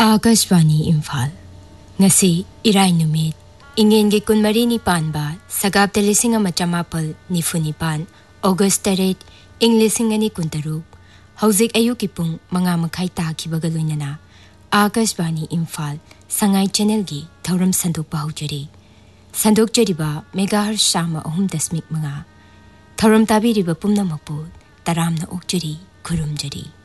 Akashvani Imphal ngasi irai numit ingengi kunmari ni panba sagapta lising ama chamapal nifunipan August 8 ing lising ani kuntaruk hauzik ayuki pung manga makhai ta khibagaloinana Akashvani Imphal Sangai channel की थौरम संदोक बाहुजरी संदोक जरिबा megahertz शामा 3.5 थौरम ताबीरिबा पुमनमकपु तरामना ओकजरी खुरुमजरी।